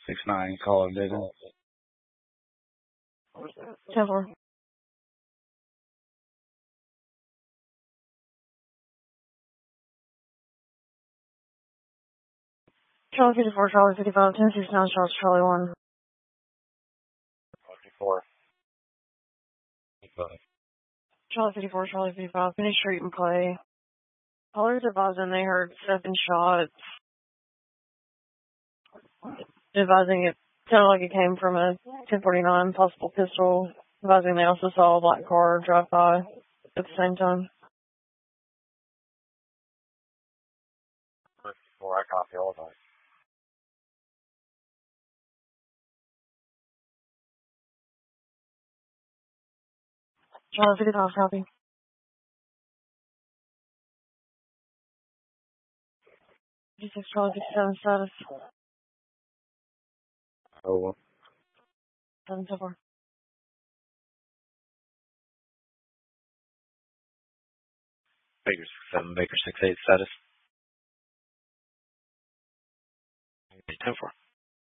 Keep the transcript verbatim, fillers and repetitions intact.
six nine, call it Dayton. ten four. Charlie fifty-four, Charlie fifty-five, ten sixty-nine, Charles, Charlie one. fifty-four. Charlie fifty-four, Charlie fifty-five, finish street and play. Callers advising they heard seven shots. Advising it sounded like it came from a ten forty-nine possible pistol. Advising they also saw a black car drive by at the same time. fifty-four, I copy all that. Charlie fifty-five, copy. fifty-six, Charlie fifty-seven, status. Oh, seven so far. Baker six seven, Baker six eight, status. ten four.